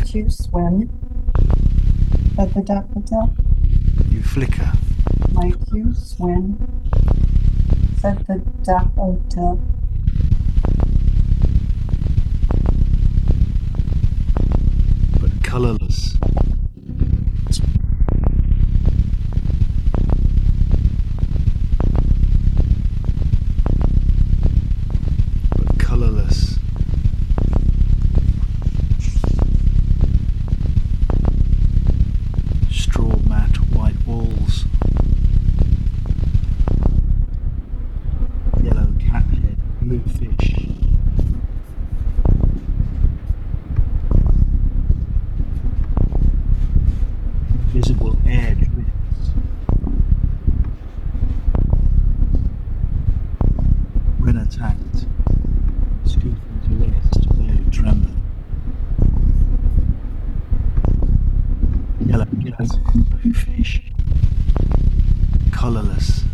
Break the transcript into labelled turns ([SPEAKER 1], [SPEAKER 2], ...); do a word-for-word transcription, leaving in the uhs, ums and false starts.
[SPEAKER 1] Might you swim? Said the daffodil.
[SPEAKER 2] You flicker.
[SPEAKER 1] Might you swim? Said the daffodil.
[SPEAKER 2] But colourless. But colourless. Straw mat white walls. Yellow cat head, blue fish. Visible air drifts. When attacked, scooping to rest, very tremble. Yellow cat, blue fish. Colourless.